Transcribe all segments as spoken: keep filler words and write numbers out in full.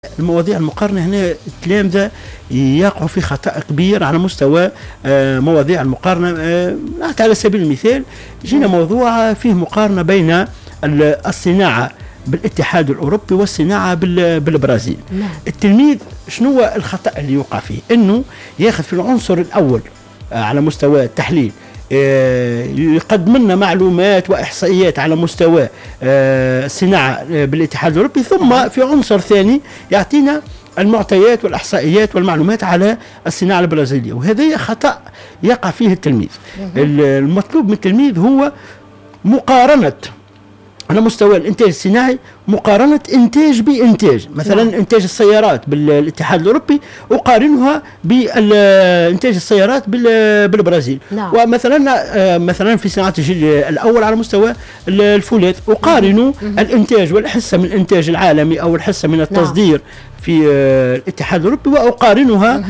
المواضيع المقارنة هنا التلامذة يقعوا في خطأ كبير على مستوى مواضيع المقارنة. نعطي على سبيل المثال جينا موضوع فيه مقارنة بين الصناعة بالاتحاد الأوروبي والصناعة بالبرازيل. نعم. التلميذ شنو هو الخطأ اللي يوقع فيه؟ انه ياخذ في العنصر الأول على مستوى التحليل يقدم لنا معلومات وإحصائيات على مستوى الصناعة بالاتحاد الأوروبي، ثم في عنصر ثاني يعطينا المعطيات والإحصائيات والمعلومات على الصناعة البرازيلية، وهذا خطأ يقع فيه التلميذ. المطلوب من التلميذ هو مقارنة على مستوى الانتاج الصناعي، مقارنة انتاج بانتاج. مثلا نعم. انتاج السيارات بالاتحاد الاوروبي اقارنها بانتاج السيارات بالبرازيل. نعم. ومثلا مثلا في صناعة الجيل الاول على مستوى الفولاذ اقارن الانتاج والحصة من الانتاج العالمي او الحصة من التصدير نعم. في الاتحاد الاوروبي، واقارنها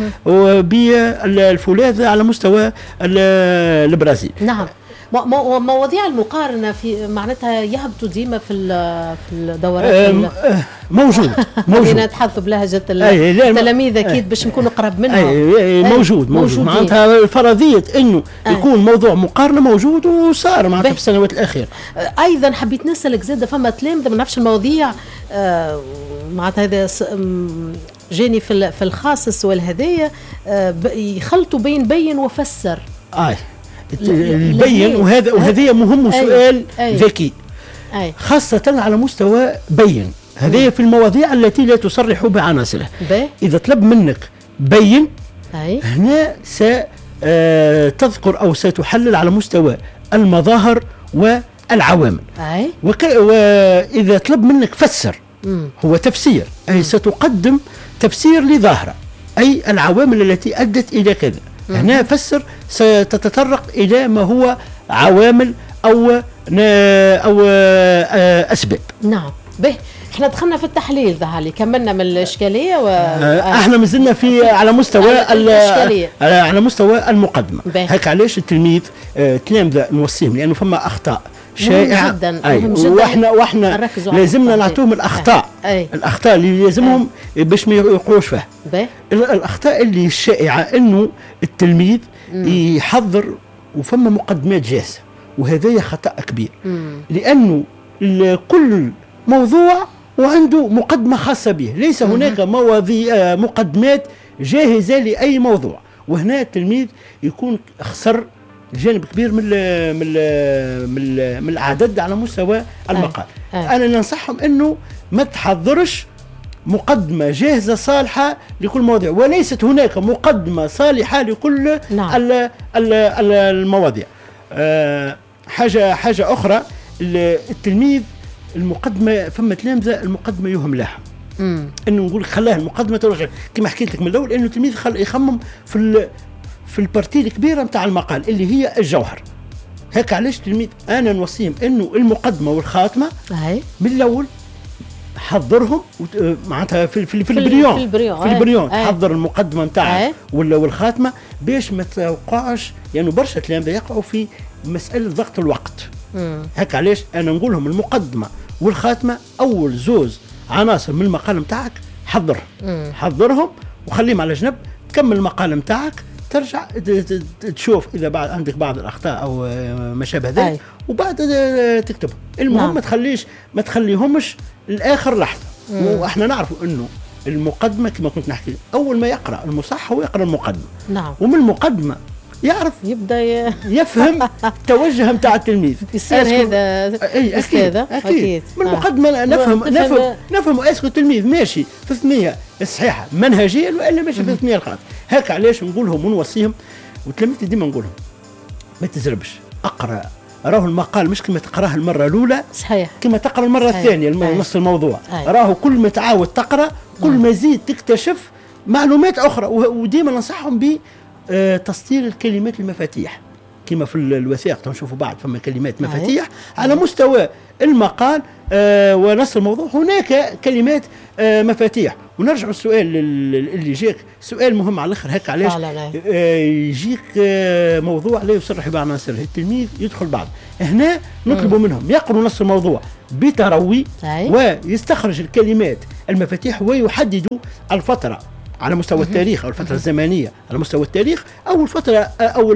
بالفولاذ على مستوى البرازيل. نعم. مواضيع المقارنة في معناتها يهبطوا ديما في في الدورات موجود موجود نتحدث بلهجة التلاميذ أكيد باش نكونوا قرب منهم. أي موجود موجود معناتها فرضية إنه يكون موضوع مقارنة موجود وصار معناتها في السنوات الأخيرة. أيضا حبيت نسألك زادة فما تلامذة ما نعرفش المواضيع معناتها هذا جاني في في الخاص السؤال هذايا يخلطوا بين بين وفسر. آه. البين وهذا وهذه مهم سؤال ذكي خاصة على مستوى بين هذه في المواضيع التي لا تصرح بعناصرها. إذا طلب منك بين أي. هنا ستذكر أو ستحلل على مستوى المظاهر والعوامل. أي. وك... وإذا طلب منك فسر مم. هو تفسير أي مم. ستقدم تفسير لظاهرة أي العوامل التي أدت إلى كذا. هنا فسر ستتطرق إلى ما هو عوامل أو أو أسباب. نعم. به احنا دخلنا في التحليل ذهالي كملنا من الإشكالية و... احنا مازلنا في على مستوى الإشكالية على مستوى المقدمة. هيك علاش التلميذ تلامذة نوصيهم لأنه فما أخطاء شائعة مهم جدا. مهم جدا. واحنا واحنا لازمنا نعطوهم الأخطاء أي. الأخطاء اللي لازمهم باش ما يوقعوش فيها. الأخطاء اللي الشائعة إنه التلميذ مم. يحضر وفما مقدمات جاهزة، وهذا خطأ كبير. مم. لأنه كل موضوع وعنده مقدمة خاصة به، ليس هناك مواضيع مقدمات جاهزة لأي موضوع، وهنا التلميذ يكون خسر جانب كبير من ال من ال من, ال من العدد على مستوى المقال. أي. أي. أنا ننصحهم إنه ما تحضرش مقدمة جاهزة صالحة لكل موضوع، وليست هناك مقدمة صالحة لكل نعم. ال ال ال المواضيع. أه حاجة حاجة أخرى، التلميذ المقدمة فما تلامذة المقدمة يهملها. امم إنه نقول خلاها المقدمة ترجع كما حكيت لك من الأول، إنه التلميذ خل يخمم في في البارتي الكبيرة متاع المقال اللي هي الجوهر. هيك علاش التلميذ أنا نوصيهم إنه المقدمة والخاتمة أي. من الأول حضرهم معناتها في في, في البريون في البريون, في البريون. تحضر المقدمه نتاعها ولا والخاتمه باش ما توقعش، لانه يعني برشا تلامذه يقعوا في مساله ضغط الوقت. مم. هيك علاش انا نقول لهم المقدمه والخاتمه اول زوز عناصر من المقال نتاعك حضرهم. مم. حضرهم وخليهم على جنب، تكمل المقال نتاعك ترجع تشوف اذا بعد عندك بعض الاخطاء او ما شابه ذلك وبعد تكتبها. المهم نعم. ما تخليش ما تخليهمش لاخر لحظه. مم. واحنا نعرفوا انه المقدمه كما كنت نحكي اول ما يقرا المصحح هو يقرا المقدمه. نعم. ومن المقدمه يعرف يبدا ي... يفهم التوجه نتاع التلميذ. يصير هذا اي اكيد اكيد, أكيد. من المقدمه آه. نفهم نفهم نفهم اسكو التلميذ ماشي في الثنيه الصحيحه منهجيا والا ماشي في الثنيه الخاطئه. هيك علاش نقول لهم ونوصيهم، وتلاميذي ديما نقول لهم ما تزربش، اقرا راه المقال مش كما تقراه المره الاولى صحيح كما تقرا المره صحيح. الثانيه نص الموضوع أي. راه كل ما تعاود تقرا كل ما زيد تكتشف معلومات اخرى. وديما ننصحهم ب تسطير الكلمات المفاتيح كما في الوثائق نشوفوا بعض فما كلمات مفاتيح أي. على مستوى المقال آه ونص الموضوع هناك كلمات آه مفاتيح، ونرجع السؤال اللي جاك، سؤال مهم على الاخر هيك، علاش آه يجيك آه موضوع لا يصرح بعناصره، التلميذ يدخل بعض هنا نطلب منهم يقروا نص الموضوع بتروي ويستخرج الكلمات المفاتيح ويحددوا الفتره على مستوى التاريخ او الفتره الزمنيه على مستوى التاريخ او الفتره او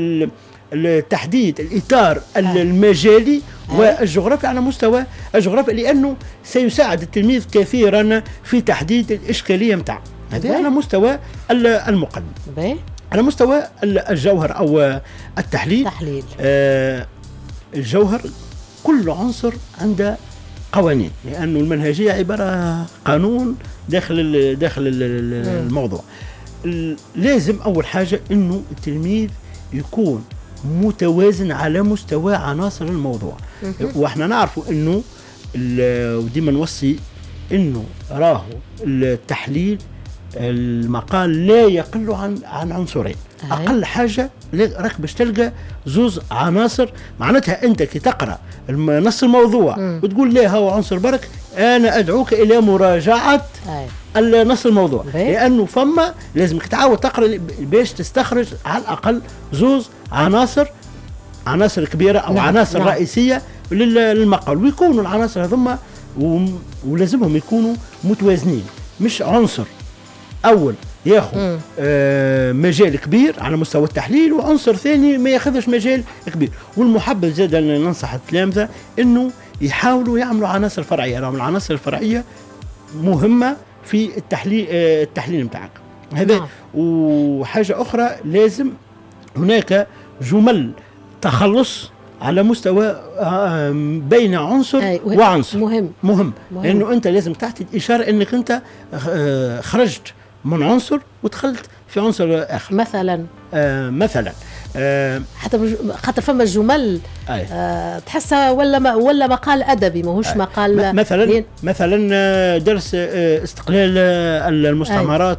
التحديد الاطار المجالي والجغرافي على مستوى الجغرافي، لانه سيساعد التلميذ كثيرا في تحديد الاشكاليه نتاعه. هذا على مستوى المقدم. على مستوى الجوهر او التحليل تحليل. آه الجوهر كل عنصر عنده قوانين، لانه المنهجيه عباره قانون داخل داخل الموضوع. لازم اول حاجه انه التلميذ يكون متوازن على مستوى عناصر الموضوع. واحنا نعرفوا انه وديما نوصي انه راهو التحليل المقال لا يقل عن عن عنصرين. أه. اقل حاجه راك باش تلقى زوز عناصر، معناتها انت كي تقرا نص الموضوع م. وتقول لا هو عنصر برك، انا ادعوك الى مراجعه أه. نص الموضوع بي. لانه فما لازمك تعاود تقرا باش تستخرج على الاقل زوز عناصر عناصر كبيره او نعم. عناصر نعم. رئيسيه للمقال، ويكونوا العناصر هذوما ولازمهم يكونوا متوازنين، مش عنصر اول ياخذ آه مجال كبير على مستوى التحليل وعنصر ثاني ما ياخذش مجال كبير. والمحبذ زاد ننصح التلامذه انه يحاولوا يعملوا عناصر فرعيه، رغم العناصر الفرعيه مهمه في التحليل آه التحليل نتاعك هذا. نعم. وحاجه اخرى لازم هناك جمل تخلص على مستوى بين عنصر أي وعنصر مهم مهم, مهم. لانه انت لازم تعطي اشاره انك انت خرجت من عنصر ودخلت في عنصر اخر. مثلا آه مثلا آه حتى خاطر فما الجمل آه تحسها ولا ما ولا مقال ادبي ماهوش آه مقال مثلا لين. مثلا درس استقلال المستعمرات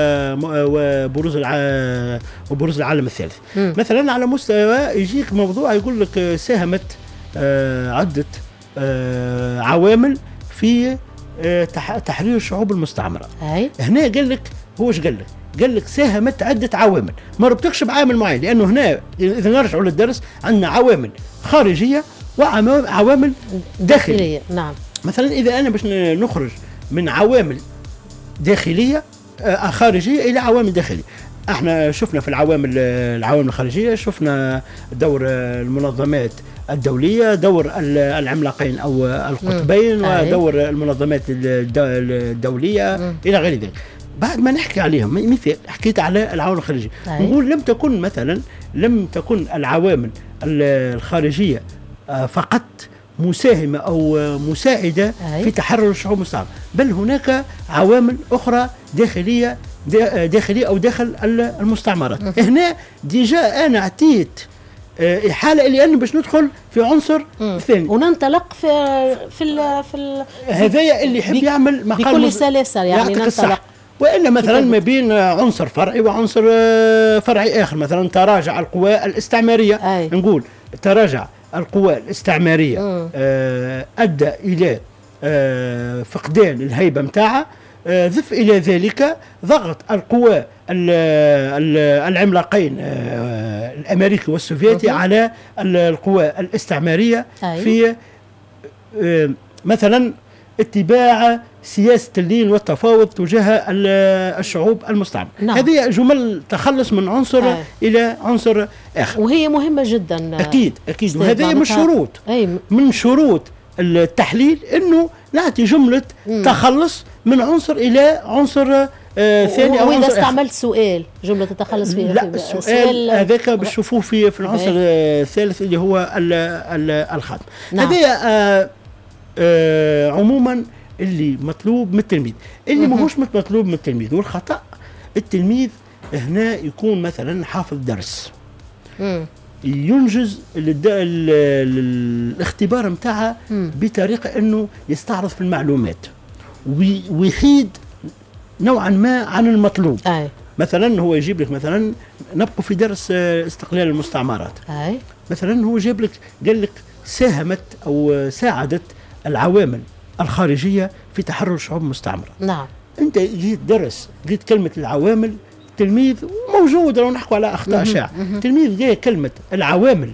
وبروز وبروز العالم الثالث. م. مثلا على مستوى يجيك موضوع يقول لك ساهمت آه عده آه عوامل في آه تحرير الشعوب المستعمره. أي. هنا قال لك هو ايش قال لك؟ قال لك ساهمت عده عوامل، ما ربطكش بعامل معين، لانه هنا اذا نرجعوا للدرس عندنا عوامل خارجيه وعوامل داخليه. داخلية. نعم. مثلا اذا انا باش نخرج من عوامل داخليه آه خارجيه الى عوامل داخليه، احنا شفنا في العوامل العوامل الخارجيه شفنا دور المنظمات الدوليه، دور العملاقين او القطبين، ودور المنظمات الدوليه م. الى غير ذلك. بعد ما نحكي عليهم مثال حكيت على العوامل الخارجيه، نقول لم تكن مثلا لم تكن العوامل الخارجيه فقط مساهمه او مساعده أي. في تحرر الشعوب المستعمره، بل هناك عوامل اخرى داخليه داخليه او داخل المستعمرات. م. هنا ديجا انا اعطيت حاله لانه باش ندخل في عنصر مم. ثاني وننطلق في في ال في ال هذايا اللي يحب يعمل مقال بكل سلاسه يعني ننطلق. والا مثلا ما بين عنصر فرعي وعنصر فرعي اخر، مثلا تراجع القوى الاستعماريه. أي. نقول تراجع القوى الاستعماريه آه ادى الى آه فقدان الهيبه نتاعها، آه ضف الى ذلك ضغط القوى العملاقين آه الامريكي والسوفيتي مم. على القوى الاستعماريه. أي. في آه مثلا اتباع سياسة اللين والتفاوض تجاه الشعوب المستعمرة. نعم. هذه جمل تخلص من عنصر آه. إلى عنصر آخر، وهي مهمة جدا. أكيد أكيد، وهذه من شروط من شروط التحليل إنه نعطي جملة مم. تخلص من عنصر إلى عنصر آه ثاني. أو وإذا استعملت سؤال جملة تتخلص فيها. لا، السؤال هذاك بتشوفوه في في العنصر الثالث اللي هو الخاتم. نعم. هذه آه آه عموما اللي مطلوب من التلميذ، اللي ماهوش مطلوب من التلميذ والخطأ التلميذ هنا يكون مثلا حافظ درس مم. ينجز الاختبار متاعها بطريقة انه يستعرض في المعلومات ويحيد نوعا ما عن المطلوب. أي. مثلا هو يجيب لك مثلا نبقى في درس استقلال المستعمرات. أي. مثلا هو جاب لك قال لك ساهمت او ساعدت العوامل الخارجية في تحرر الشعوب المستعمرة. نعم. انت جيت درس جيت كلمه العوامل، التلميذ موجود لو نحكوا على اخطاء شائعه، التلميذ جاي كلمه العوامل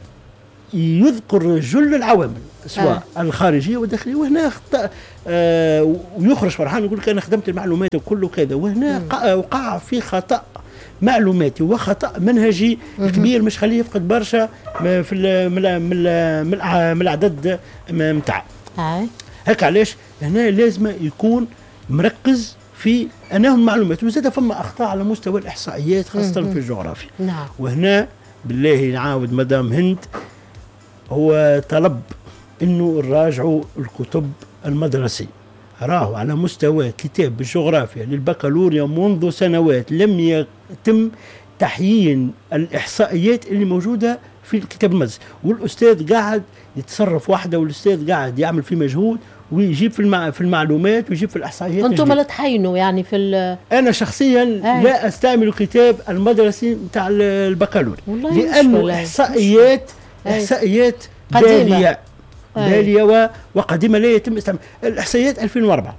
يذكر جل العوامل سواء آه. الخارجيه والداخليه، وهنا اخطاء آه ويخرج فرحان يقول لك انا خدمت المعلومات وكله كذا، وهنا وقع في خطا معلوماتي وخطا منهجي كبير مش خليه يفقد برشا في من من العدد نتاع. آه. هيك علاش هنا لازم يكون مركز في انه المعلومات، وزاد فما اخطاء على مستوى الاحصائيات خاصه في الجغرافيا. نعم. وهنا بالله نعاود مدام هند، هو طلب انه نراجعوا الكتب المدرسيه، راهو على مستوى كتاب الجغرافيا للبكالوريا منذ سنوات لم يتم تحيين الاحصائيات اللي موجوده في الكتاب المدرسي، والاستاذ قاعد يتصرف وحده، والاستاذ قاعد يعمل في مجهود ويجيب في المع... في المعلومات ويجيب في الاحصائيات. انتم لا تحينوا يعني في ال... انا شخصيا أي. لا استعمل الكتاب المدرسي بتاع البكالوريا لانه احصائيات احصائيات باليه باليه و... وقديمه لا يتم استعمال الاحصائيات ألفين وأربعة،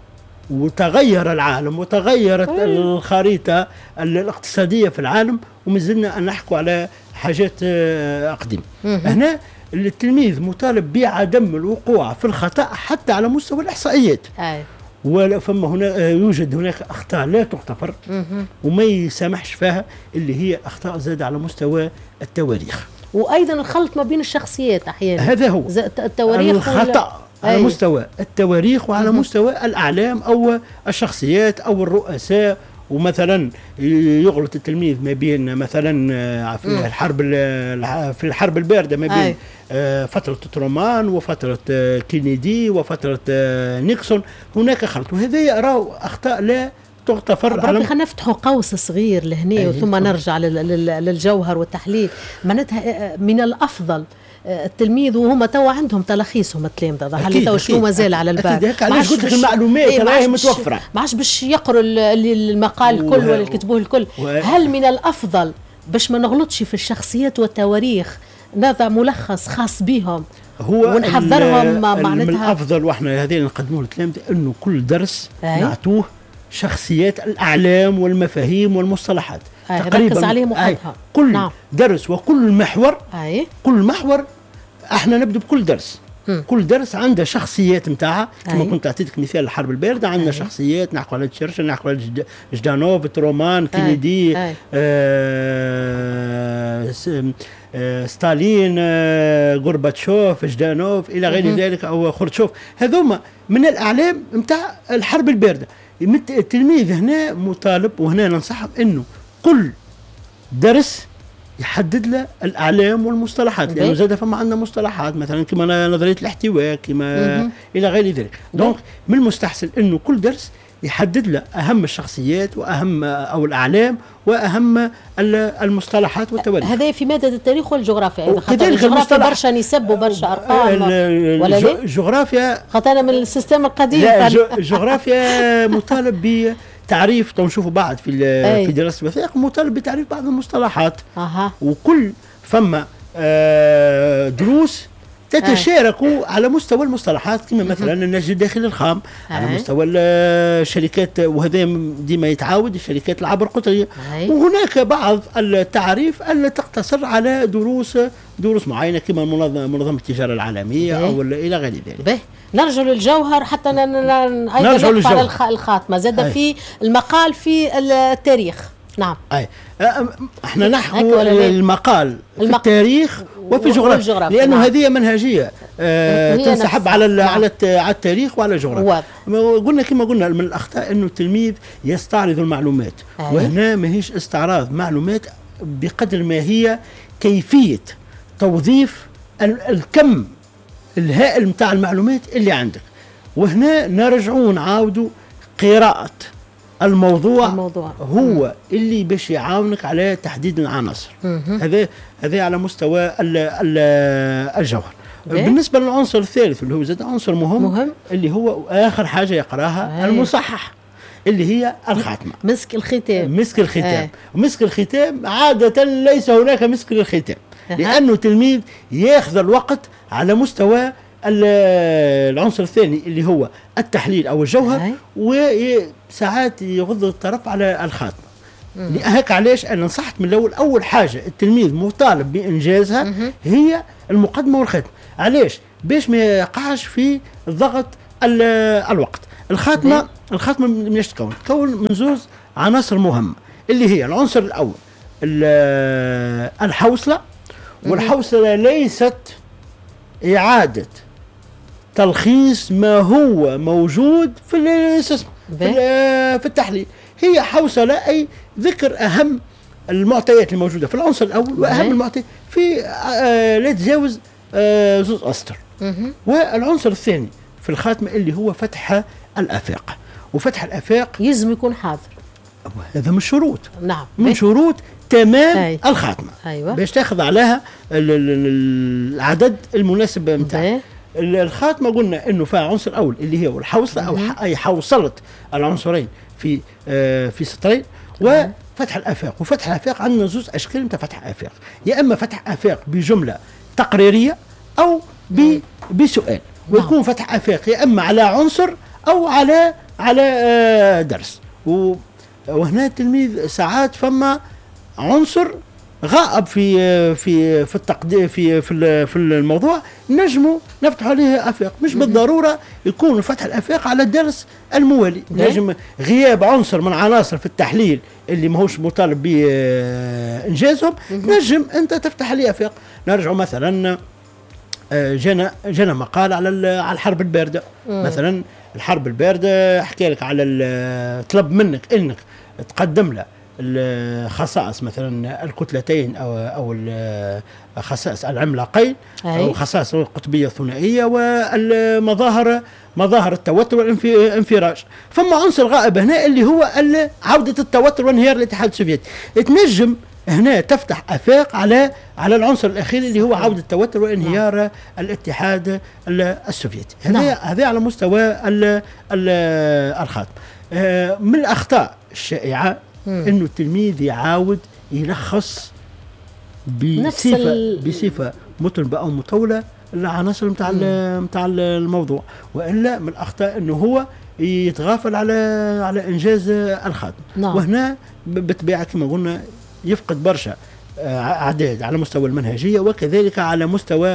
وتغير العالم وتغيرت أي. الخريطه الاقتصاديه في العالم، ومازلنا نحكوا على حاجات قديمه. هنا التلميذ مطالب بعدم الوقوع في الخطأ حتى على مستوى الإحصائيات. أي. ولا فما هنا يوجد هناك أخطاء لا تغتفر وما يسامحش فيها، اللي هي أخطاء زاد على مستوى التواريخ، وأيضا الخلط ما بين الشخصيات أحيانا. هذا هو التواريخ الخطأ على أي. مستوى التواريخ وعلى مه. مستوى الأعلام أو الشخصيات أو الرؤساء. ومثلا يغلط التلميذ ما بين مثلا في الحرب في الحرب البارده ما بين أي. فتره ترومان وفتره كينيدي وفتره نيكسون، هناك خلط، وهذا يراه اخطاء لا تغتفر. خلينا نفتحوا قوس صغير لهنا ثم نرجع للجوهر والتحليل. معناتها من الافضل التلميذ وهم توا عندهم تلخيصهم التلامذه، هل توا شنو مازال على البال؟ اكيد علاش قلت لك المعلومات راهي متوفره، ما عادش باش يقروا المقال الكل ولا يكتبوه الكل. هل من الافضل باش ما نغلطش في الشخصيات والتواريخ نضع ملخص خاص بهم هو ونحضرهم معناتها؟ من الافضل واحنا هذين نقدموه للتلامذه انه كل درس نعطوه شخصيات الاعلام والمفاهيم والمصطلحات تقريبا عليهم وقتها. كل نعم. درس وكل محور أي. كل محور احنا نبدأ بكل درس م. كل درس عنده شخصيات نتاعها، كما كنت اعطيتك مثال الحرب البارده عندنا أي. شخصيات، نحكوا على تشرشل، نحكوا على جدانوف، ترومان، كينيدي، آه آه ستالين، آه غورباتشوف، جدانوف الى غير ذلك او خروتشوف. هذوما من الاعلام نتاع الحرب البارده. التلميذ هنا مطالب، وهنا ننصحهم انه كل درس يحدد له الاعلام والمصطلحات، لانه يعني زاد فما عندنا مصطلحات مثلا كما نظريه الاحتواء كما الى غير ذلك. دونك من المستحسن انه كل درس يحدد له اهم الشخصيات واهم او الاعلام واهم المصطلحات والتواريخ. هذا في ماده التاريخ والجغرافيا ايضا، خاطر الجغرافيا برشا نسب وبرشا ارقام ولا لا؟ الجغرافيا خاطر من السيستم القديم. لا الجغرافيا مطالب ب تعريف، نشوفوا بعد في في دراسه الوثائق مطالب بتعريف بعض المصطلحات. أه. وكل فما آه دروس تتشاركوا على مستوى المصطلحات، كما مثلا النسج الداخلي الخام أه. على مستوى الشركات، وهذا ديما يتعاود الشركات العبر قطريه. أه. وهناك بعض التعريف التي تقتصر على دروس دروس معينه كما منظمه التجاره العالميه أه. او الى غير ذلك. نرجع للجوهر حتى ايضا نقف على الخاتمه زاد في المقال في التاريخ. نعم. اي احنا نحكوا المقال في المق... التاريخ وفي الجغرافيا، لانه نعم. هذه منهجيه آه تنسحب على نعم. على على التاريخ وعلى الجغرافيا. قلنا كما قلنا من الاخطاء انه التلميذ يستعرض المعلومات. أي. وهنا ماهيش استعراض معلومات بقدر ما هي كيفيه توظيف الكم الهائل متاع المعلومات اللي عندك. وهنا نرجعوا نعاودوا قراءة الموضوع, الموضوع هو مم. اللي باش يعاونك على تحديد العناصر. هذا هذا على مستوى ال ال الجوهر. بيه؟ بالنسبة للعنصر الثالث اللي هو زاد عنصر مهم, مهم اللي هو آخر حاجة يقراها المصحح اللي هي الخاتمة، مسك الختام. مسك الختام آه. مسك الختام عادة ليس هناك مسك للختام، لأنه تلميذ ياخذ الوقت على مستوى العنصر الثاني اللي هو التحليل او الجوهر، وساعات يغض الطرف على الخاتمه. هيك علاش انا نصحت من الاول، اول حاجه التلميذ مطالب بانجازها مم. هي المقدمه والختم. علاش؟ باش ما يقعش في ضغط الوقت. الخاتمه الخاتمه مناش تكون تكون من زوز عناصر مهمه، اللي هي العنصر الاول الحوصله، والحوصله ليست اعاده تلخيص ما هو موجود في في, في التحليل. هي حوصله اي ذكر اهم المعطيات الموجوده في العنصر الاول واهم المعطيات في آه لا تجاوز آه زوز اسطر. والعنصر الثاني في الخاتمه اللي هو فتح الافاق، وفتح الافاق يلزم يكون حاضر. هذا من الشروط، نعم، من شروط تمام أي. الخاتمه. أيوة. باش تاخذ عليها العدد المناسب نتاعها. الخاتمه قلنا انه فيها عنصر اول اللي هو الحوصله او اي حوصله العنصرين في آه في سطرين، وفتح الافاق. وفتح الافاق عندنا زوج اشكال نتاع فتح افاق، يا اما فتح افاق بجمله تقريريه او بسؤال، ويكون فتح افاق يا اما على عنصر او على على آه درس. وهنا التلميذ ساعات فما عنصر غائب في في في التقدير في في في الموضوع، نجموا نفتح عليه افاق. مش بالضروره يكون فتح الافاق على الدرس الموالي، نجم غياب عنصر من عناصر في التحليل اللي ماهوش مطالب بانجازهم نجم انت تفتح عليه افاق. نرجع مثلا جانا جانا مقال على على الحرب البارده مثلا. الحرب البارده حكى لك على طلب منك انك تقدم له الخصائص مثلا الكتلتين او او الخصائص العملاقين او خصائص القطبيه الثنائيه والمظاهر مظاهر التوتر والانفراج. فما عنصر غائب هنا اللي هو عوده التوتر وانهيار الاتحاد السوفيتي. تنجم هنا تفتح افاق على على العنصر الاخير اللي هو عوده التوتر وانهيار نعم. الاتحاد السوفيتي. هذا نعم. هذا على مستوى الخاتم. من الاخطاء الشائعه انه التلميذ يعاود يلخص بصفه بصفه مطلبه او مطوله العناصر نتاع نتاع الموضوع، والا من الاخطاء انه هو يتغافل على على انجاز الخاتم. نعم. وهنا بالطبيعه كما قلنا يفقد برشا اعداد على مستوى المنهجيه وكذلك على مستوى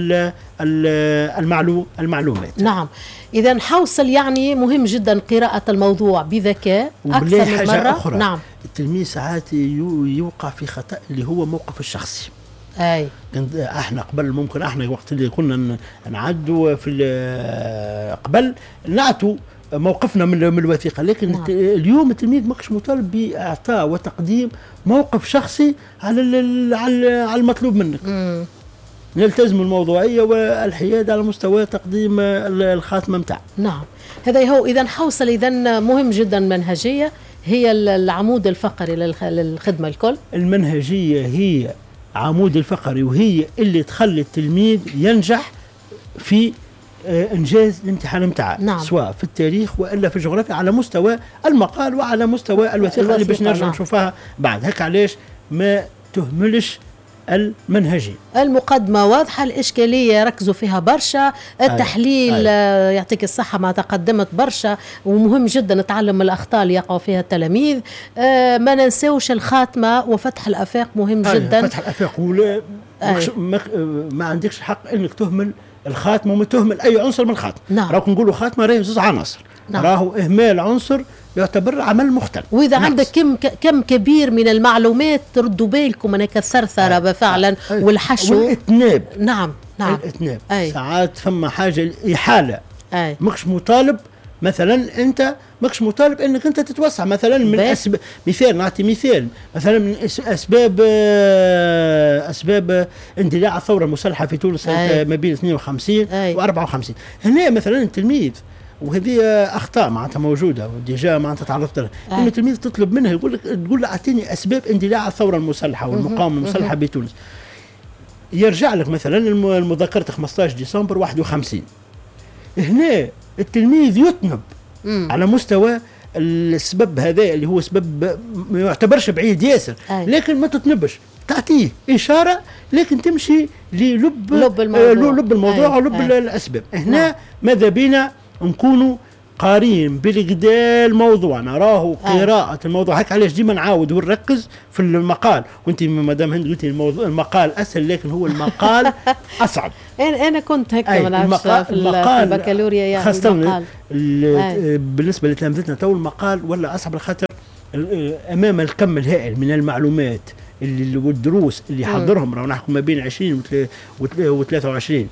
المعلوم المعلومات. نعم، اذا حوصل يعني مهم جدا قراءه الموضوع بذكاء اكثر من مره. أخرى. نعم، التلميذ ساعات يوقع في خطا اللي هو موقف الشخصي. اي احنا قبل ممكن احنا وقت اللي كنا نعدوا في قبل نعتوا موقفنا من الوثيقه، لكن نعم. اليوم التلميذ ماكش مطالب باعطاء وتقديم موقف شخصي على على المطلوب منك. مم. نلتزم الموضوعيه والحياد على مستوى تقديم الخاتمه نتاع. نعم، هذا هو. اذا حوصل اذا مهم جدا منهجيه، هي العمود الفقري للخدمه الكل. المنهجيه هي عمود الفقري، وهي اللي تخلي التلميذ ينجح في انجاز الامتحان نتاعه. نعم. سواء في التاريخ والا في الجغرافيا على مستوى المقال وعلى مستوى الوثيقه اللي باش نرجع نعم. نشوفها بعد. هيك علاش ما تهملش المنهجي. المقدمة واضحة، الإشكالية ركزوا فيها برشا، التحليل أي. أي. يعطيك الصحة ما تقدمت برشا، ومهم جدا نتعلم من الأخطاء اللي يقعوا فيها التلاميذ. آه ما ننساوش الخاتمة وفتح الأفاق مهم أي. جدا. فتح الأفاق ولا ما, ما عندكش حق إنك تهمل الخاتمة وما تهمل أي عنصر من الخاتمة. نعم. راهو نقولوا خاتمة راهي زوج عناصر. نعم. راهو إهمال عنصر يعتبر عمل مختلف. واذا نعم. عندك كم كم كبير من المعلومات تردوا بالكم انك الثرثره فعلا والحشو والاتناب. نعم نعم الاتناب. ساعات فما حاجه الاحاله أي. ماكش مطالب مثلا انت ماكش مطالب انك انت تتوسع مثلا من اسباب. مثال نعطي مثال مثلا من اسباب اسباب اندلاع الثوره المسلحه في تونس ما بين اثنين وخمسين وأربعة وخمسين. هنا مثلا التلميذ وهذه اخطاء معناتها موجوده وديجا معناتها تعرضت لها. ان التلميذ تطلب منه يقول لك تقول له اعطيني اسباب اندلاع الثوره المسلحه والمقاومه المسلحه بتونس. يرجع لك مثلا المذكره خمسطاش ديسمبر واحد وخمسين. هنا التلميذ يتنب مم. على مستوى السبب هذا اللي هو سبب ما يعتبرش بعيد ياسر، لكن ما تتنبش تعطيه اشاره لكن تمشي للب لب الموضوع, لب الموضوع أي. ولب أي. الاسباب. هنا ماذا بينا نكونوا قارين بالكدا الموضوع، نراه قراءة الموضوع. هكا علاش ديما نعاود ونركز في المقال، وانت مدام هند قلتي الموضوع المقال اسهل لكن هو المقال اصعب. انا انا كنت هكا ما نعرفش في البكالوريا يعني خاصة بالنسبة لتلامذتنا تو المقال ولا اصعب، خاطر امام الكم الهائل من المعلومات اللي والدروس اللي حضرهم، راهو نحكم ما بين عشرين و ثلاثة وعشرين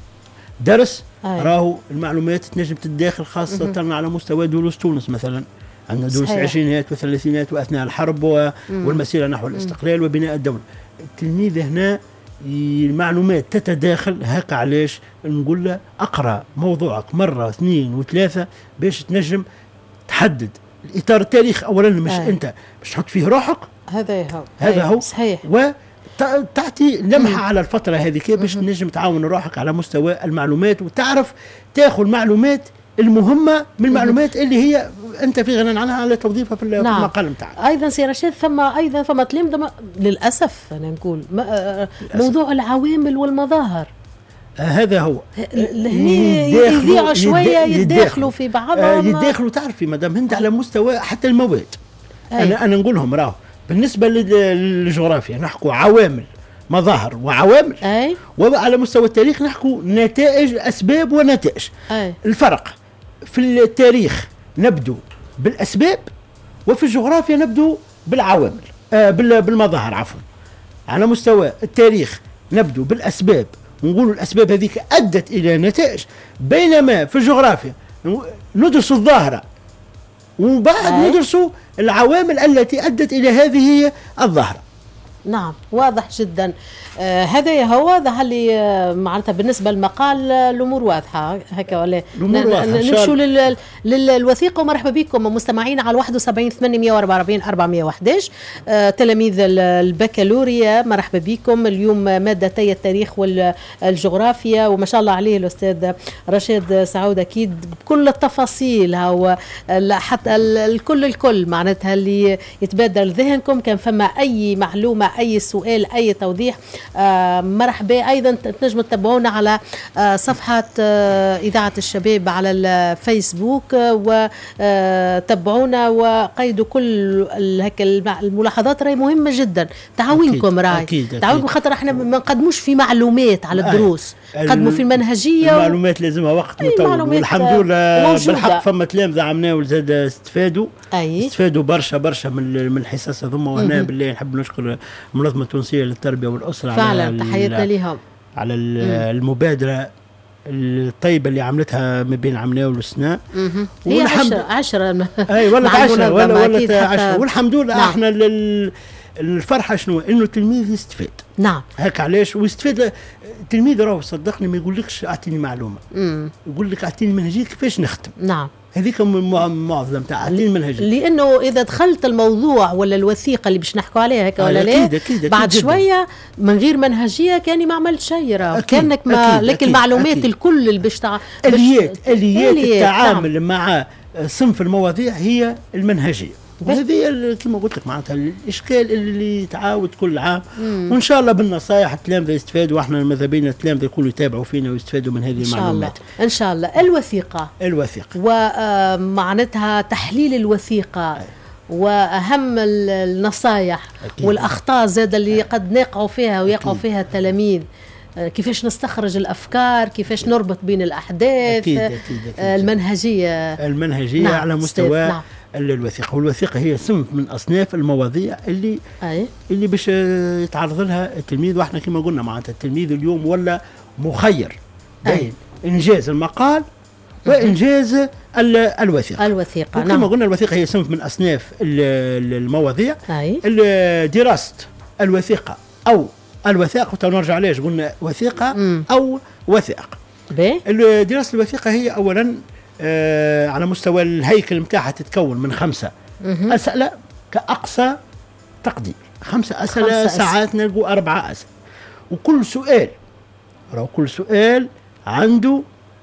درس. أي. راهو المعلومات تنجم تتداخل خاصة مم. على مستوى دروس تونس مثلا، عندنا دروس العشرينات والثلاثينات وأثناء الحرب والمسيرة نحو الاستقلال وبناء الدولة. التلميذ هنا المعلومات تتداخل. هكا علاش نقول له أقرأ موضوعك مرة اثنين وثلاثة باش تنجم تحدد الإطار التاريخ أولا، مش أي. أنت باش تحط فيه روحك، هذا هو هذا هو صحيح، و تعطي لمحة على الفترة هذه باش تنجم تعاون روحك على مستوى المعلومات وتعرف تاخذ المعلومات المهمة من المعلومات اللي هي أنت في غنى عنها على توظيفها في نعم. المقال نتاعك. أيضا سي رشيد ثم أيضا ثم تلمذة للأسف أنا نقول موضوع العوامل والمظاهر. آه هذا هو هني يذيعوا شوية يتداخلوا في بعضهم، آه يتداخلوا. تعرفي مدام هند على مستوى حتى المواد. أي. أنا أنا نقولهم راهو بالنسبة للجغرافيا نحكوا عوامل مظاهر وعوامل. أي. وعلى مستوى التاريخ نحكوا نتائج أسباب ونتائج. أي. الفرق في التاريخ نبدو بالأسباب، وفي الجغرافيا نبدو بالعوامل آه بالمظاهر عفوا. على مستوى التاريخ نبدو بالأسباب ونقول الأسباب هذيك أدت إلى نتائج، بينما في الجغرافيا ندرس الظاهرة وبعد أي. ندرسوا العوامل التي أدت إلى هذه الظاهرة. نعم واضح جدا. آه هذا هو واضح لي آه معناتها بالنسبة للمقال الأمور واضحة هكا ولا نمشوا لل... للوثيقة. ومرحبا بكم مستمعين على واحد وسبعين ثمانمائة وأربعة وأربعين أربعمائة وأحد عشر. آه تلاميذ البكالوريا مرحبا بكم. اليوم مادتي التاريخ والجغرافيا وما شاء الله عليه الأستاذ رشيد سعود أكيد بكل التفاصيل هو حتى الكل الكل معناتها اللي يتبادل ذهنكم كان فما أي معلومة أي سؤال أي توضيح. آه مرحبا. أيضا تنجموا تتابعونا على آه صفحة آه إذاعة الشباب على الفيسبوك آه وتابعونا وقيدوا كل هيك الملاحظات راهي مهمة جدا. تعاونكم راهي تعاونكم خاطر احنا ما نقدموش في معلومات على الدروس، قدموا في المنهجية. المعلومات لازمها وقت مطول والحمد لله بالحق فما تلامذة عمناو زاد استفادوا أي. استفادوا برشا برشا من من الحصص هذوما. وهنا بالله نحب نشكر المنظمة التونسية للتربية والأسرة فعلا تحياتنا لهم على المبادرة الطيبة اللي عملتها ما بين عمناول والسناء. هي عشرة عشرة اي ولا عشرة ولا ولا عشرة والحمد لله. نعم. احنا الفرحة شنو انه التلميذ يستفاد. نعم هيك علاش ويستفاد التلميذ. راهو صدقني ما يقولكش اعطيني معلومة، مم. يقول لك اعطيني منهجية كيفاش نخدم. نعم هذيك معظم تاع اعطيني المنهجية، لانه اذا دخلت الموضوع ولا الوثيقه اللي باش نحكوا عليها هيك ولا لا أكيد أكيد أكيد بعد جداً. شويه من غير منهجيه كاني ما عملت شيء راه كانك ما لك المعلومات أكيد. الكل اللي باش تع... اليات اليات التعامل نعم. مع صنف المواضيع هي المنهجيه. وهذه كما قلت لك معناتها الاشكال اللي يتعاود كل عام. مم. وان شاء الله بالنصائح التلامذه يستفادوا، واحنا ماذا بينا التلامذه يكونوا يتابعوا فينا ويستفادوا من هذه المعلومات ان شاء الله. الوثيقه الوثيقه ومعناتها تحليل الوثيقه أي. واهم النصائح والاخطاء زاد اللي قد نقعوا فيها ويقعوا فيها التلاميذ، كيفاش نستخرج الأفكار، كيفاش نربط بين الأحداث. أكيد أكيد أكيد. المنهجية المنهجية نعم. على مستوى نعم. الوثيقة. والوثيقة هي صنف من أصناف المواضيع اللي أي. اللي باش يتعرض لها التلميذ. واحنا كما قلنا معناتها التلميذ اليوم ولا مخير بين إنجاز المقال وإنجاز الوثيقة. الوثيقة وكما نعم. قلنا الوثيقة هي صنف من أصناف المواضيع. أي. دراسة الوثيقة أو الوثائق ونرجع عليه قلنا وثيقة مم. أو وثائق. دراسة الوثيقة هي أولا آه على مستوى الهيكل متاعها تتكون من خمسة مم. أسئلة كأقصى تقدير. خمسة أسئلة ساعات نلقوا أربعة أسئلة، وكل سؤال راهو كل سؤال عنده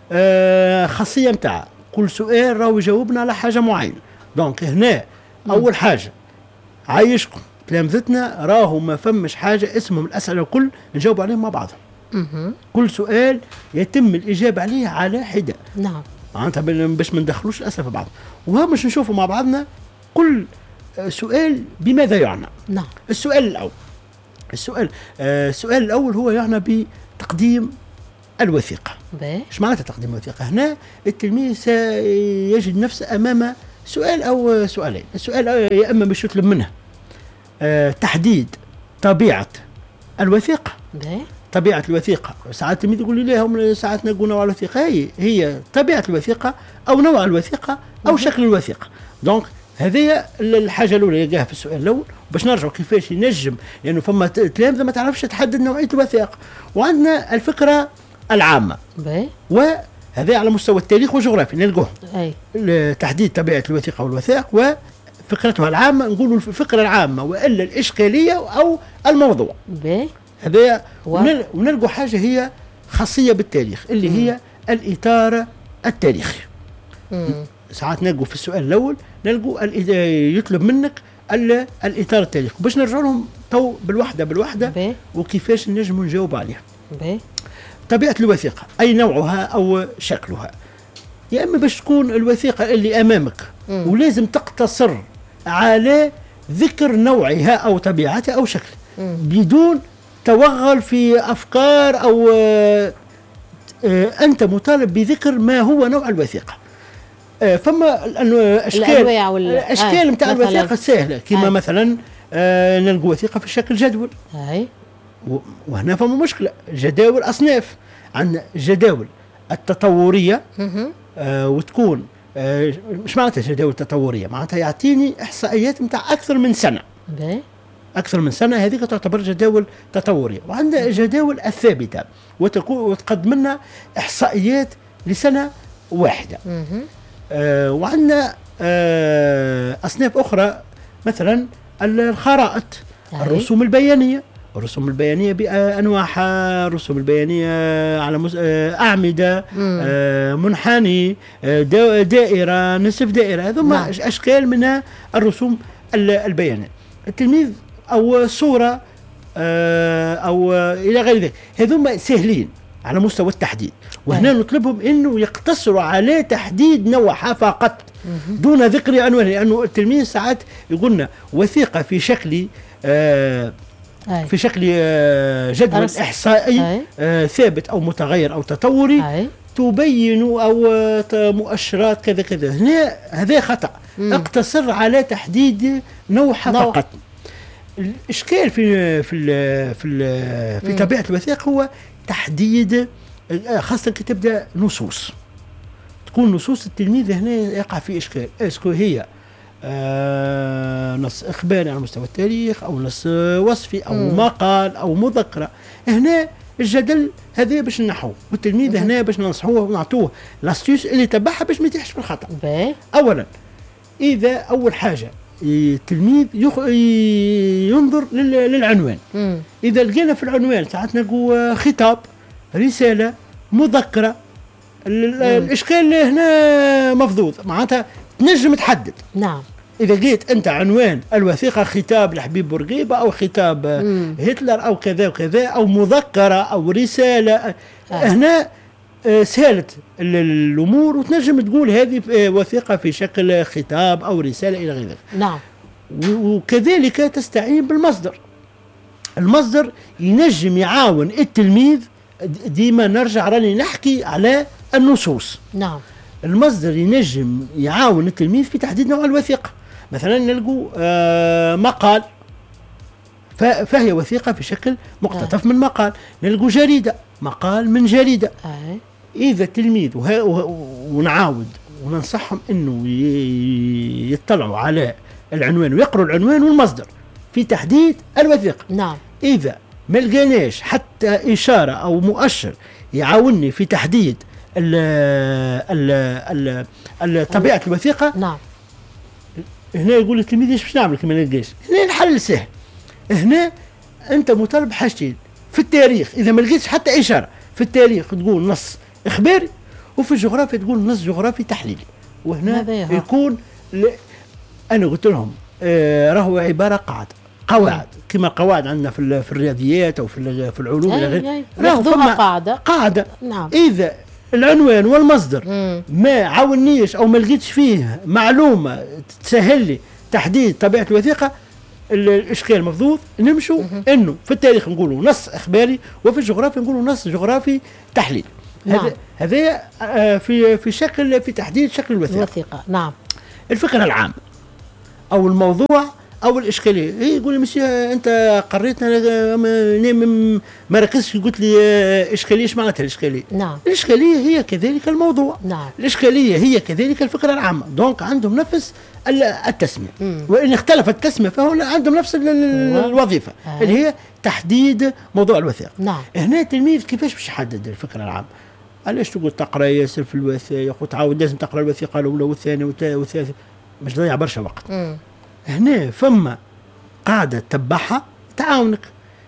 آه خاصية متاعه. كل سؤال راهو يجاوبنا على حاجة معينة. دونك هنا مم. أول حاجة عايشكم تلامذتنا راهو ما فمش حاجة اسمهم الأسئلة الكل نجاوب عليهم مع بعضهم. مهم. كل سؤال يتم الإجابة عليه على حدة. نعم. معناتها باش ما ندخلوش الأسئلة في بعض، وهم مش نشوفوا مع بعضنا كل سؤال بماذا يعنى. نعم. السؤال الأول السؤال آه السؤال الأول هو يعنى بتقديم الوثيقة. ايش معناتها تقديم الوثيقة؟ هنا التلميذ سيجد نفسه أمام سؤال أو سؤالين. السؤال يا إما باش يطلب منه آه تحديد طبيعة الوثيقة. بي. طبيعة الوثيقة، ساعات التلميذ يقول لي لا هم ساعات نقول نوع الوثيقة، هي هي طبيعة الوثيقة أو نوع الوثيقة أو شكل الوثيقة. دونك هذه الحاجة الأولى يلقاها في السؤال الأول، باش نرجعوا كيفاش ينجم، لأنه فما تلامذة ما تعرفش تحدد نوعية الوثائق. وعندنا الفكرة العامة بي. وهذا على مستوى التاريخ والجغرافيا نلقوه. أي. تحديد طبيعة الوثيقة والوثائق وفكرتها العامة، نقولوا الفكرة العامة وإلا الإشكالية أو الموضوع. بي. هذا و... ونلقوا حاجة هي خاصية بالتاريخ اللي مم. هي الإطار التاريخي. مم. ساعات نلقوا في السؤال الأول نلقوا يطلب منك الإطار التاريخي، باش نرجع لهم تو بالوحدة بالوحدة بي. وكيفاش نجم نجاوب عليها. بي. طبيعة الوثيقة أي نوعها أو شكلها، يا إما باش تكون الوثيقة اللي أمامك مم. ولازم تقتصر على ذكر نوعها أو طبيعتها أو شكل مم. بدون توغل في أفكار أو آآ آآ أنت مطالب بذكر ما هو نوع الوثيقة. فما أشكال الأشكال متاع الوثيقة سهلة، كما مثلا نلقى وثيقة في شكل جدول. أي. وهنا فما مشكلة، جداول أصناف. عندنا جداول التطورية آه وتكون آه مش معناتها جداول تطورية، معناتها يعطيني إحصائيات متاع أكثر من سنة. بي. أكثر من سنة، هذه تعتبر جداول تطورية. وعندنا الجداول الثابتة وتقدم لنا إحصائيات لسنة واحدة. آه وعندنا آه أصناف أخرى مثلا الخرائط، الرسوم البيانية. الرسوم البيانية بأنواعها، الرسوم البيانية على مس... أعمدة، آه منحني، آه دائرة، نصف دائرة، هذوم نعم. أشكال من الرسوم البيانية. التلميذ أو صورة آه أو إلى غير ذلك، هذوم سهلين على مستوى التحديد. وهنا أي. نطلبهم إنه يقتصروا على تحديد نوعها فقط دون ذكر عنوان، لأنه التلميذ ساعات يقولنا وثيقة في شكل آه أي. في شكل جدول أرس... إحصائي آه ثابت أو متغير أو تطوري أي. تبين أو مؤشرات كذا كذا. هنا هذا خطأ. مم. اقتصر على تحديد نوعها نوع. فقط. الإشكال في في ال في ال في طبيعة الوثائق هو تحديد، خاصة كي تبدأ نصوص، تكون نصوص التلميذ هنا يقع في إشكال. اسكو هي آه نص إخباري على مستوى التاريخ أو نص وصفي أو مم. مقال أو مذكرة. هنا الجدل هذا باش نحوه، والتلميذ هنا باش ننصحوه ونعطوه لاستيوس اللي تبعها باش ما يتيحش في الخطأ. أولا إذا أول حاجة التلميذ يخ... ينظر لل... للعنوان. مم. إذا لقينا في العنوان ساعات نقول خطاب، رسالة، مذكرة، ال... الإشكال هنا مفضوض، معناتها تنجم تحدد. نعم. إذا لقيت أنت عنوان الوثيقة خطاب لحبيب بورقيبة أو خطاب مم. هتلر أو كذا وكذا أو مذكرة أو رسالة، آه. هنا سهلت الأمور وتنجم تقول هذه وثيقة في شكل خطاب أو رسالة إلى غير ذلك. نعم. وكذلك تستعين بالمصدر. المصدر ينجم يعاون التلميذ، ديما نرجع راني نحكي على النصوص. نعم. المصدر ينجم يعاون التلميذ في تحديد نوع الوثيقة. مثلا نلقوا آه مقال فهي وثيقة في شكل مقتطف آه. من مقال. نلقوا جريدة، مقال من جريدة. آه. إذا التلميذ ونعاود وننصحهم إنه يطلعوا على العنوان ويقروا العنوان والمصدر في تحديد الوثيقة. نعم. إذا ما لقيناش حتى إشارة أو مؤشر يعاونني في تحديد ال ال ال طبيعة الوثيقة، نعم، هنا يقول التلميذ ايش باش نعمل كما نلقاش. هنا الحل سهل. هنا أنت مطالب حاجتين في التاريخ، إذا ما لقيتش حتى إشارة في التاريخ تقول نص إخباري، وفي الجغرافيا تقول نص جغرافي تحليلي. وهنا يكون ل... أنا قلت لهم آه راهو عبارة قاعدة قواعد كما قواعد عندنا في في الرياضيات او في في العلوم الى غيره، راهو قاعده قاعده نعم. اذا العنوان والمصدر مم. ما عاونيش او ما لقيتش فيه معلومه تسهل لي تحديد طبيعه الوثيقه، الاشكال مفضوض نمشوا انه في التاريخ نقولوا نص اخباري، وفي الجغرافيا نقولوا نص جغرافي تحليل. نعم. هذا في في شكل في تحديد شكل الوثيقه. الوثيقه نعم. الفكره العامه او الموضوع او الاشكاليه، هي يقول لي مش انت قريتنا ما ركزتش قلت لي اشكاليه، ايش معناتها الاشكاليه؟ نعم. الاشكاليه هي كذلك الموضوع. نعم. الاشكاليه هي كذلك الفكره العامه، دونك عندهم نفس التسميه، مم. وان اختلفت التسميه فهو عندهم نفس الوظيفه آه. اللي هي تحديد موضوع الوثيقه. نعم. هنا التلميذ كيفاش باش يحدد الفكره العامه؟ علاش تقول تقرا ياسر في الوثائق وتعاود لازم تقرا الوثيقه الاولى والثانيه والثالثه، باش تضيع برشا وقت. مم. هنا فما قاعدة تتبعها تعاونك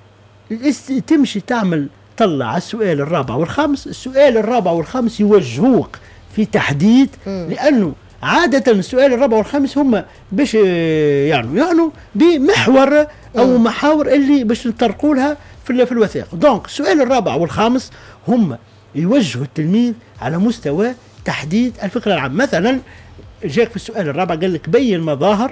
تمشي تعمل طلع السؤال الرابع والخامس، السؤال الرابع والخامس يوجهوك في تحديد، م. لأنه عادة السؤال الرابع والخامس هم باش يعني يعني بمحور أو م. محاور اللي باش نطرقوا لها في في الوثائق. دونك السؤال الرابع والخامس هم يوجهوا التلميذ على مستوى تحديد الفكرة العامة. مثلا جاك في السؤال الرابع قال لك بين مظاهر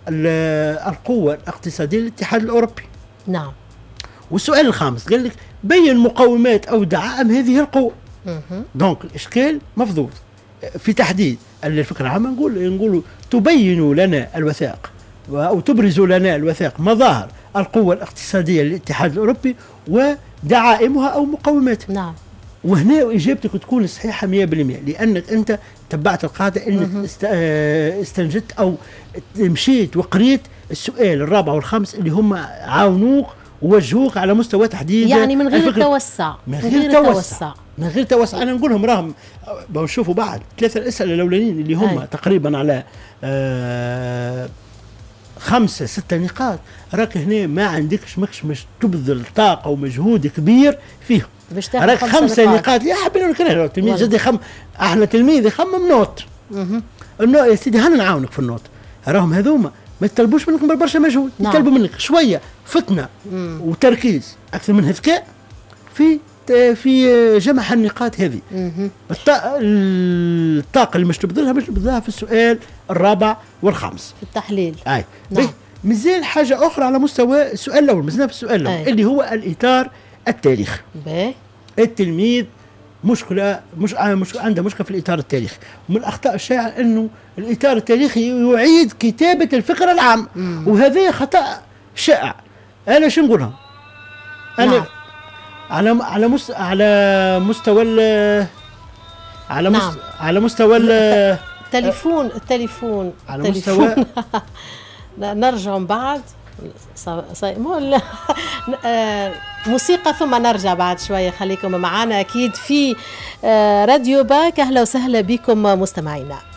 القوة الاقتصادية للاتحاد الأوروبي. نعم. والسؤال الخامس قال لك بين مقومات أو دعائم هذه القوة. دونك الإشكال مفضوض في تحديد الفكرة العامة. نقول نقولوا تبين لنا الوثائق أو تبرز لنا الوثائق مظاهر القوة الاقتصادية للاتحاد الأوروبي ودعائمها أو مقوماتها. نعم. وهنا إجابتك تكون صحيحة مئة بالمئة لأنك أنت تبعت القاعدة انك استنجدت او مشيت وقريت السؤال الرابع والخامس اللي هم عاونوك ووجهوك على مستوى تحديد، يعني من غير توسع. من غير توسع من غير توسع. انا نقول لهم راهم بنشوفوا بعد ثلاثه الاسئله الاولانيين اللي هم هاي. تقريبا على آه خمسه سته نقاط، راك هنا ما عندكش مش مش تبذل طاقه ومجهود كبير فيهم. راك خمسه نقاط, نقاط. يا حبيبي نكره التلميذ زاد يخم، احنا تلميذ يخمم نوت. النوت يا سيدي هنا نعاونك في النوت، راهم هذوما ما يطلبوش منك برشا مجهود. نعم. يطلبوا منك شويه فتنه مم. وتركيز اكثر من ذكاء في في جمع النقاط هذه. الطاقه اللي مش تبذلها مش تبذلها في السؤال الرابع والخامس في التحليل. اي نعم. مازال حاجه اخرى على مستوى السؤال الاول، مازلنا في السؤال الاول أي. اللي هو الاطار التاريخي. باهي. التلميذ مشكله مش مش عنده مشكله في الاطار التاريخي، ومن الاخطاء الشائعه انه الاطار التاريخي يعيد كتابه الفكره العامه، وهذا خطا شائع. انا شو نقولها؟ انا نعم. على على مست... على مستوى ال... على نعم. مست... على مستوى ال... التليفون التليفون على مستوى نرجع بعد صا... صا... مو موسيقى ثم نرجع بعد شوية. خليكم معنا أكيد في راديو باك. أهلا وسهلا بكم مستمعينا.